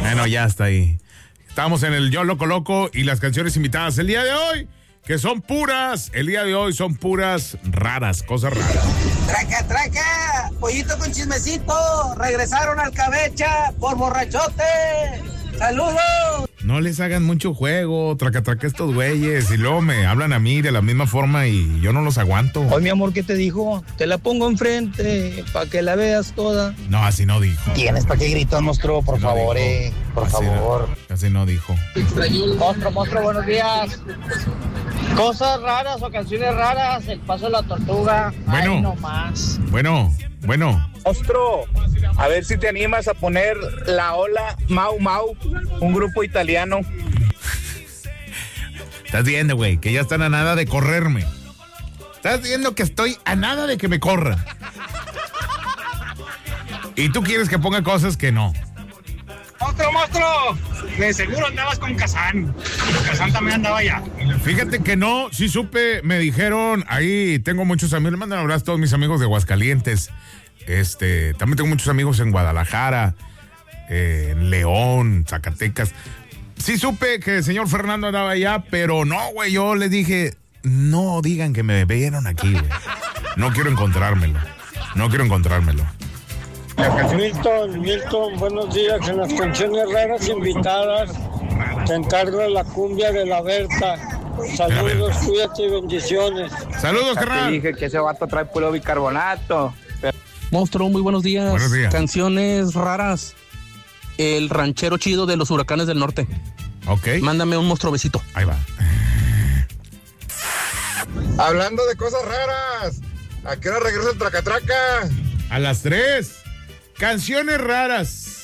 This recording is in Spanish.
Bueno, ya está ahí. Estamos en el Yo Loco Loco y las canciones invitadas el día de hoy, que son puras, el día de hoy son puras raras, cosas raras. Traca, traca, pollito con chismecito, regresaron al Cabecha por borrachote. ¡Saludos! No les hagan mucho juego, traca estos güeyes, y luego me hablan a mí de la misma forma y yo no los aguanto. Oye, mi amor, ¿qué te dijo? Te la pongo enfrente para que la veas toda. No, así no dijo. ¿Tienes para qué gritas, monstruo? Por favor, por favor. Así no dijo. Monstruo, buenos días. Cosas raras o canciones raras, el paso de la tortuga. Bueno. Ay, no más. Bueno. Monstruo, a ver si te animas a poner La Ola Mau Mau, un grupo italiano. Estás viendo, güey, que ya están a nada de correrme. Estás viendo que estoy a nada de que me corran. Y tú quieres que ponga cosas que no. ¡Monstruo! De seguro andabas con Kazán. Kazán también andaba allá. Fíjate que no, sí supe, me dijeron, ahí tengo muchos amigos, le mandan abrazos a todos mis amigos de Aguascalientes. También tengo muchos amigos en Guadalajara, en León, Zacatecas. Sí supe que el señor Fernando andaba allá, pero no, güey, yo les dije, no digan que me vieron aquí, güey. No quiero encontrármelo. Milton, buenos días. En las canciones raras invitadas te encargo la cumbia de la Berta. Saludos, cuídate y bendiciones. Saludos, carnal. Te dije que ese vato trae puro bicarbonato. Monstruo, muy buenos días. Buenos días. Canciones raras. El ranchero chido de los Huracanes del Norte. Ok. Mándame un monstruo besito. Ahí va. Hablando de cosas raras, ¿a qué hora regresa el traca-traca? A las 3. Canciones raras.